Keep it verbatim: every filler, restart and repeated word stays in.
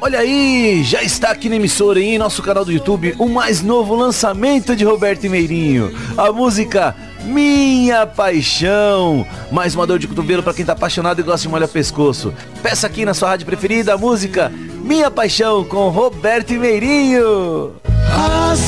Olha aí, já está aqui na emissora e em nosso canal do YouTube o mais novo lançamento de Roberto e Meirinho. A música Minha Paixão. Mais uma dor de cotovelo para quem tá apaixonado e gosta de molhar pescoço. Peça aqui na sua rádio preferida a música Minha Paixão com Roberto e Meirinho.